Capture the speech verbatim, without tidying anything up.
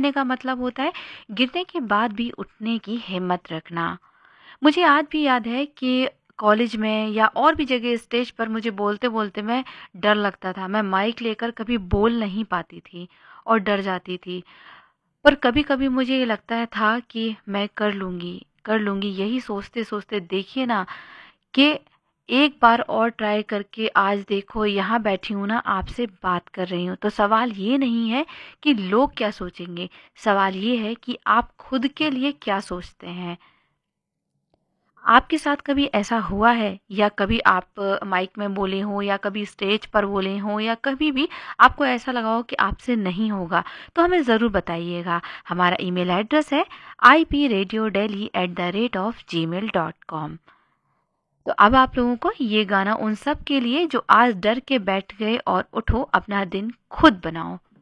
रहने का मतलब होता है गिरने के बाद भी उठने की हिम्मत रखना। मुझे आज भी याद है कि कॉलेज में या और भी जगह स्टेज पर मुझे बोलते-बोलते मैं डर लगता था। मैं माइक लेकर कभी बोल नहीं पाती थी और डर जाती थी। पर कभी-कभी मुझे ये लगता था कि मैं कर लूँगी, कर लूँगी। यही सोचते-सोचते देखिए ना कि एक बार और ट्राई करके आज देखो यहाँ बैठी हूँ ना, आपसे बात कर रही हूँ। तो सवाल ये नहीं है कि लोग क्या सोचेंगे, सवाल ये है कि आप खुद के लिए क्या सोचते हैं। आपके साथ कभी ऐसा हुआ है या कभी आप अ, माइक में बोले हों या कभी स्टेज पर बोले हों या कभी भी आपको ऐसा लगा हो कि आपसे नहीं होगा, तो हमें ज़रूर बताइएगा। हमारा ईमेल एड्रेस है I P radio daily at the rate of ji mail dot com. तो अब आप लोगों को ये गाना उन सब के लिए जो आज डर के बैठ गए और उठो अपना दिन खुद बनाओ।